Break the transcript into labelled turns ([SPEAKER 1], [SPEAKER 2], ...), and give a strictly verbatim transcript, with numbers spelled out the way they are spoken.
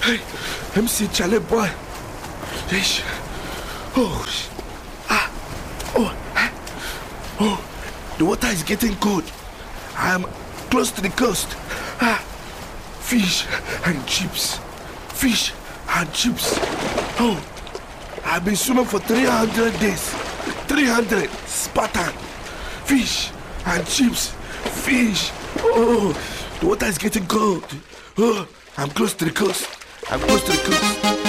[SPEAKER 1] Hey, let me see, Charlie boy. Yes. Oh, ah, oh, ah. Oh, the water is getting cold. I am close to the coast. Ah, fish and chips. Fish and chips. Oh, I've been swimming for three hundred days. three hundred Spartan. Fish and chips. Fish. Oh, the water is getting cold. Oh, I'm close to the coast. I'm close to the coast.